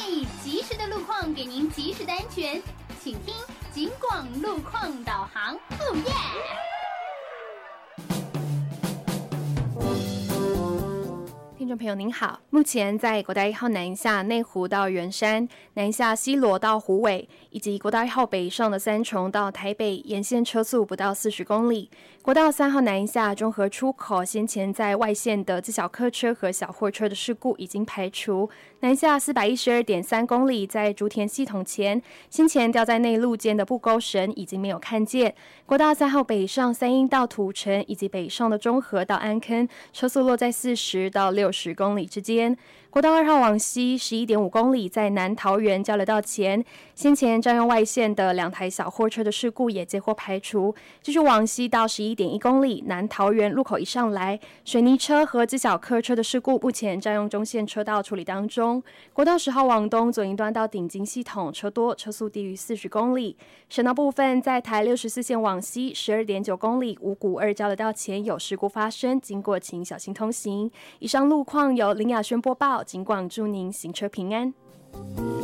以及时的路况给您及时的安全，请听警广路况导航。哦耶！ 听众朋友您好，目前在国道1号南下内湖到圆山、南下西螺到虎尾，以及国道1号北上的三重到台北沿线车速不到40公里。国道3号南下中和出口先前在外线的自小客车和小货车的事故已经排除。南下412.3公里，在竹田系统前，先前掉在内路间的布钩绳已经没有看见。国道3号北上三鶯到土城以及北上的中和到安坑，车速落在40到60公里之间。国道2号往西11.5公里，在南桃园交流道前，先前占用外线的2台小货车的事故也接获排除。继续往西到11.1公里，南桃园路口一上来，水泥车和自小客车的事故目前占用中线车道处理当中。国道10号往东左营端到顶金系统车多，车速低于40公里。省道部分，在台64线往西12.9公里，五股2交流道前有事故发生，经过请小心通行。以上路况由林雅轩播报，警广祝您行车平安。